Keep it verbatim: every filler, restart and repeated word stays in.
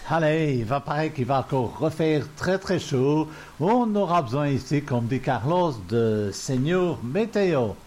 Allez, il va paraître qu'il va encore refaire très très chaud. On aura besoin ici, comme dit Carlos, de Seigneur Météo.